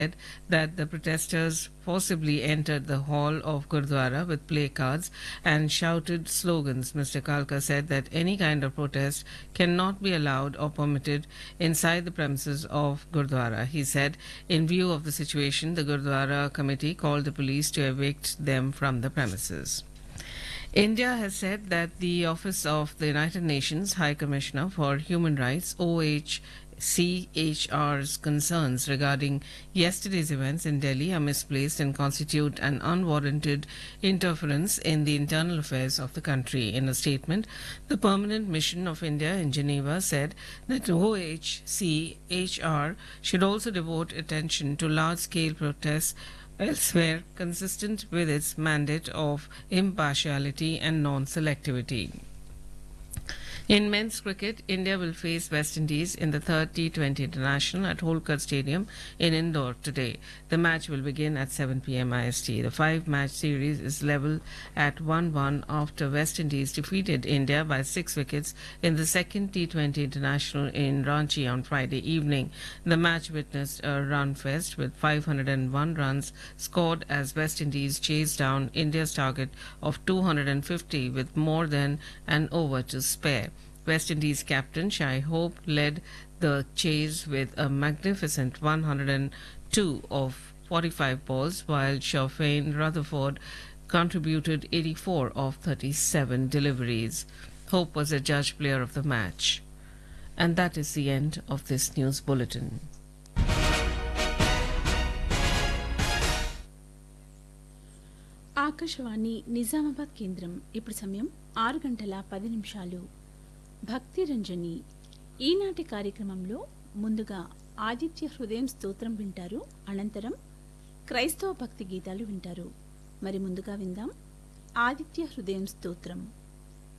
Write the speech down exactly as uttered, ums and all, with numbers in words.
that the protesters forcibly entered the hall of Gurdwara with placards and shouted slogans. Mister Kalka said that any kind of protest cannot be allowed or permitted inside the premises of Gurdwara. He said, in view of the situation, the Gurdwara committee called the police to evict them from the premises. India has said that the Office of the United Nations High Commissioner for Human Rights, O H C H R's concerns regarding yesterday's events in Delhi are misplaced and constitute an unwarranted interference in the internal affairs of the country. In a statement, the permanent mission of India in Geneva said that O H C H R should also devote attention to large-scale protests elsewhere, consistent with its mandate of impartiality and non-selectivity. In men's cricket, India will face West Indies in the third T twenty International at Holkar Stadium in Indore today. The match will begin at seven p m I S T. The five-match series is level at one one after West Indies defeated India by six wickets in the second T twenty International in Ranchi on Friday evening. The match witnessed a run fest with five hundred one runs scored as West Indies chased down India's target of two hundred fifty with more than an over to spare. West Indies captain Shai Hope led the chase with a magnificent one hundred two of forty-five balls, while Shafane Rutherford contributed eighty-four of thirty-seven deliveries. Hope was a judge player of the match. And that is the end of this news bulletin. Akashvani Nizamabad కేంద్రం ఇప్పుడు సమయం ఆరు గంటల పది నిమిషాలు. భక్తి రంజని ఈనాటి కార్యక్రమంలో ముందుగా ఆదిత్య హృదయం స్తోత్రం వింటారు. అనంతరం క్రైస్తవ భక్తి గీతాలు వింటారు. మరి ముందుగా విందాం ఆదిత్య హృదయం స్తోత్రం.